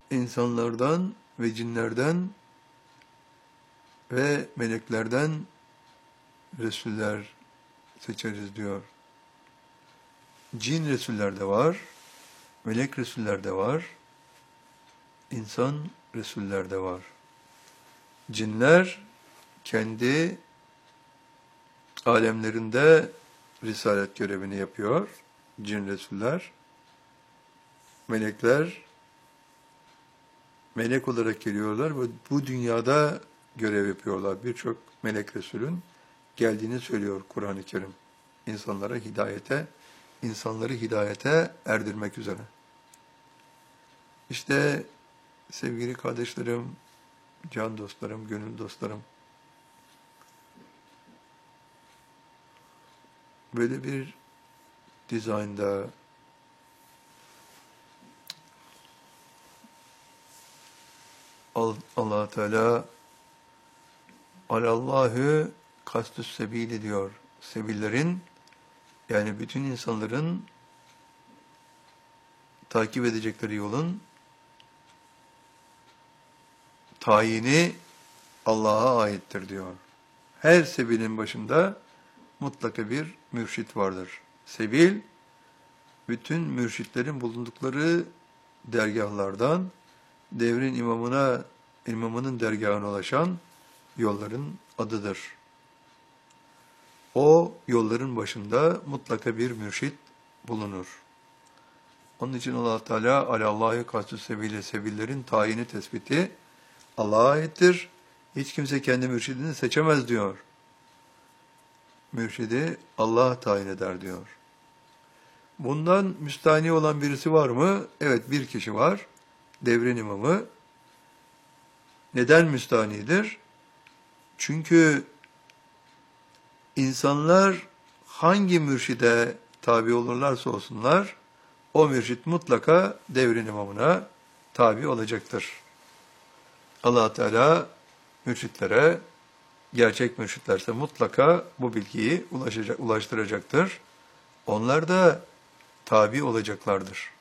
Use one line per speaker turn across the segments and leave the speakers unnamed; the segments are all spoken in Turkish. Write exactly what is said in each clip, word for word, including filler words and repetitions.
insanlardan ve cinlerden ve meleklerden Resuller seçeriz diyor. Cin Resuller de var, melek Resuller de var, insan Resuller de var. Cinler kendi alemlerinde risalet görevini yapıyor, cin Resuller. Melekler melek olarak geliyorlar ve bu dünyada görev yapıyorlar. Birçok melek Resulün geldiğini söylüyor Kur'an-ı Kerim. İnsanlara hidayete, insanları hidayete erdirmek üzere. İşte sevgili kardeşlerim, can dostlarım, gönül dostlarım, böyle bir dizaynda Allah Teala alallahu kastüs sebili diyor. Sebillerin, yani bütün insanların takip edecekleri yolun tayini Allah'a aittir diyor. Her sebilin başında mutlaka bir mürşit vardır. Sebil, bütün mürşitlerin bulundukları dergahlardan devrin imamına, imamının dergahına ulaşan yolların adıdır. O yolların başında mutlaka bir mürşit bulunur. Onun için Allah Teala alallahi kasüs sebile, sebillerin tayini tespiti Allah'a aittir. Hiç kimse kendi mürşidini seçemez diyor. Mürşidi Allah tayin eder diyor. Bundan müstahni olan birisi var mı? Evet, bir kişi var. Devrin imamı. Neden müstahnidir? Çünkü insanlar hangi mürşide tabi olurlarsa olsunlar, o mürşit mutlaka devrin imamına tabi olacaktır. Allah Teala mürşitlere, gerçek mürşitlerse mutlaka bu bilgiyi ulaşacak, ulaştıracaktır. Onlar da tabi olacaklardır.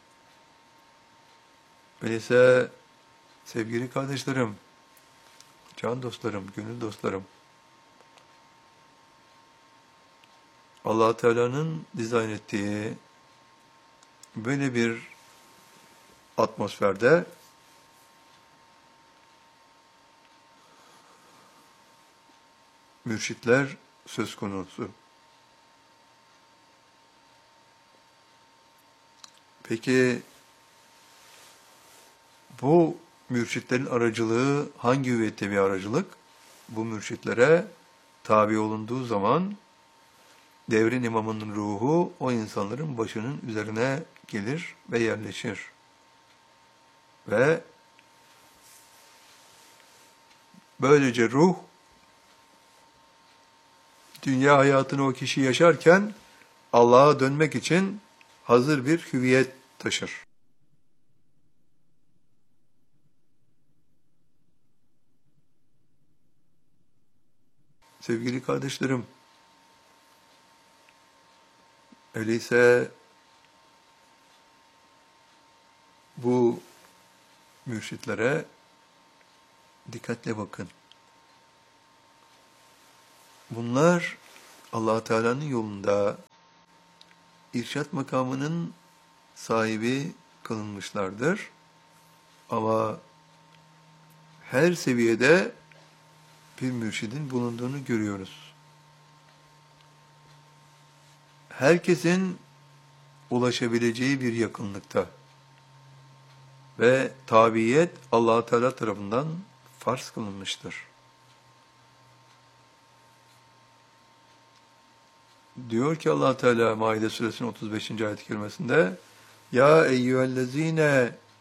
Öyleyse sevgili kardeşlerim, can dostlarım, gönül dostlarım, Allah Teala'nın dizayn ettiği böyle bir atmosferde mürşitler söz konusu. Peki bu mürşitlerin aracılığı hangi hüviyette bir aracılık? Bu mürşitlere tabi olunduğu zaman devrin imamının ruhu o insanların başının üzerine gelir ve yerleşir. Ve böylece ruh dünya hayatını o kişi yaşarken Allah'a dönmek için hazır bir hüviyet taşır. Sevgili kardeşlerim, öyleyse bu mürşitlere dikkatle bakın. Bunlar Allah Teala'nın yolunda irşat makamının sahibi kılınmışlardır. Ama her seviyede bir mürşidin bulunduğunu görüyoruz. Herkesin ulaşabileceği bir yakınlıkta ve tabiyet Allah Teala tarafından farz kılınmıştır. Diyor ki Allah Teala Maide suresinin otuz beşinci ayet-i kerimesinde: Ya eyyühellezine